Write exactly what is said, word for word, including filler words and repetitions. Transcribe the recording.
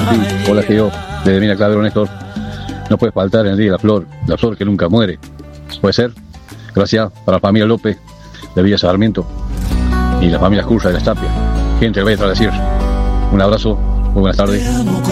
ti. Hola, que yo, desde Mina Clavero, Néstor. No puede faltar en el Día de la Flor, la flor que nunca muere. ¿Puede ser? Gracias para la familia López de Villa Sarmiento y la familia Cursa de las Tapias. Gente, voy a decir un abrazo, muy buenas tardes.